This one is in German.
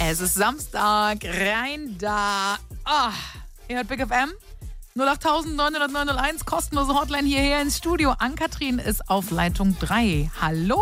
Es ist Samstag, rein da. Ihr hört Big FM. 08000 900 901, kostenlose Hotline hierher ins Studio. Ann-Kathrin ist auf Leitung 3. Hallo.